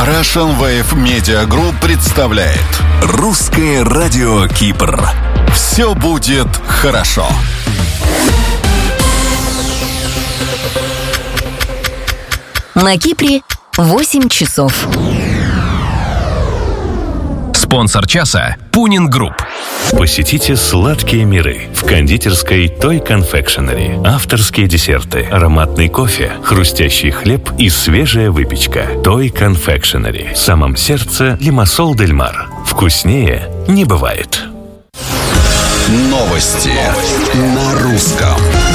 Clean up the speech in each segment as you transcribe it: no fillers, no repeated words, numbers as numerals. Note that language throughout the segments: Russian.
Russian Wave Media Group представляет Русское радио Кипр. Все будет хорошо. На Кипре 8 часов. Спонсор часа – Пунин Групп. Посетите сладкие миры в кондитерской Той Confectionery. Авторские десерты, ароматный кофе, хрустящий хлеб и свежая выпечка. Той Confectionery. В самом сердце Лимассол дель Мар. Вкуснее не бывает. Новости на русском.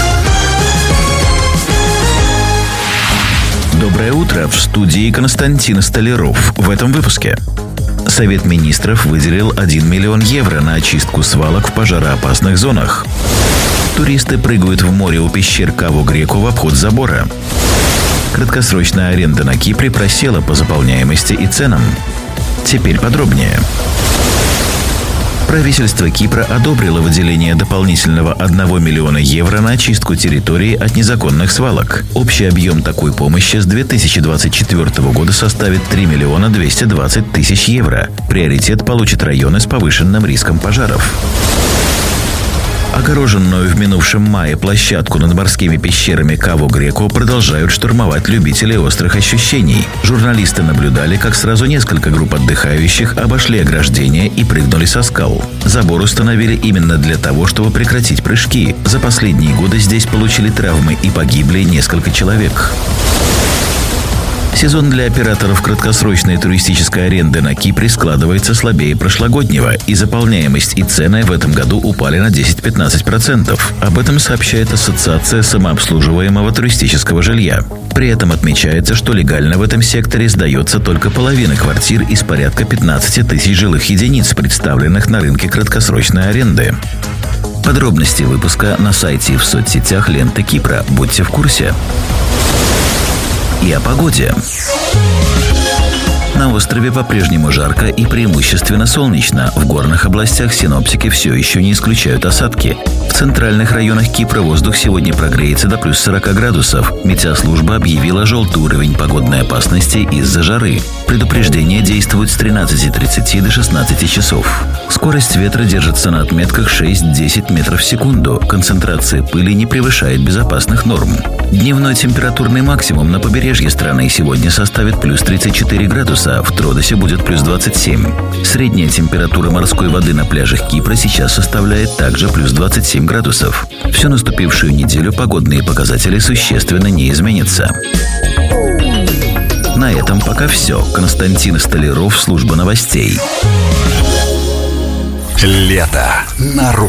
Доброе утро. В студии Константин Столяров. В этом выпуске. Совет министров выделил 1 миллион евро на очистку свалок в пожароопасных зонах. Туристы прыгают в море у пещер Каву-Греку в обход забора. Краткосрочная аренда на Кипре просела по заполняемости и ценам. Теперь подробнее. Правительство Кипра одобрило выделение дополнительного 1 миллиона евро на очистку территории от незаконных свалок. Общий объем такой помощи с 2024 года составит 3 миллиона 220 тысяч евро. Приоритет получат районы с повышенным риском пожаров. Огороженную в минувшем мае площадку над морскими пещерами Каву-Греку продолжают штурмовать любители острых ощущений. Журналисты наблюдали, как сразу несколько групп отдыхающих обошли ограждение и прыгнули со скал. Забор установили именно для того, чтобы прекратить прыжки. За последние годы здесь получили травмы и погибли несколько человек. Сезон для операторов краткосрочной туристической аренды на Кипре складывается слабее прошлогоднего, и заполняемость и цены в этом году упали на 10-15%. Об этом сообщает Ассоциация самообслуживаемого туристического жилья. При этом отмечается, что легально в этом секторе сдается только половина квартир из порядка 15 тысяч жилых единиц, представленных на рынке краткосрочной аренды. Подробности выпуска на сайте и в соцсетях ленты Кипра. Будьте в курсе. И о погоде. На острове по-прежнему жарко и преимущественно солнечно. В горных областях синоптики все еще не исключают осадки. В центральных районах Кипра воздух сегодня прогреется до плюс 40 градусов. Метеослужба объявила желтый уровень погодной опасности из-за жары. Предупреждение действует с 13:30 до 16 часов. Скорость ветра держится на отметках 6-10 метров в секунду. Концентрация пыли не превышает безопасных норм. Дневной температурный максимум на побережье страны сегодня составит плюс 34 градуса, в Тродосе будет плюс 27. Средняя температура морской воды на пляжах Кипра сейчас составляет также плюс 27 градусов. Всю наступившую неделю погодные показатели существенно не изменятся. На этом пока все. Константин Столяров, служба новостей. Лето на русском.